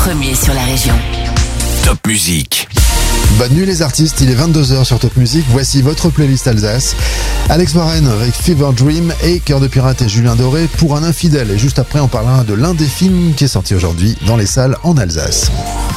premier sur la région. Top Musique. Bonne nuit les artistes, il est 22h sur Top Music, voici votre playlist Alsace. Alex Warren avec Fever Dream et Cœur de Pirate et Julien Doré pour Un Infidèle. Et juste après on parlera de l'un des films qui est sorti aujourd'hui dans les salles en Alsace.